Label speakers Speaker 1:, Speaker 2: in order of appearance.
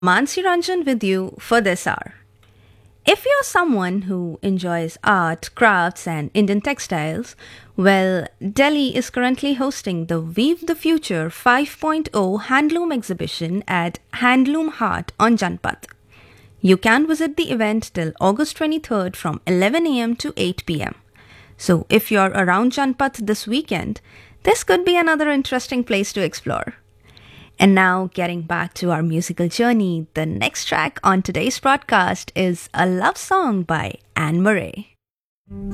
Speaker 1: Mansi Ranjan with you for this hour. If you're someone who enjoys art, crafts, and Indian textiles, well, Delhi is currently hosting the Weave the Future 5.0 Handloom exhibition at Handloom Heart on Janpath. You can visit the event till August 23rd from 11 am to 8 pm. So, if you're around Janpath this weekend, this could be another interesting place to explore. And now, getting back to our musical journey, the next track on today's broadcast is a love song by Anne Murray.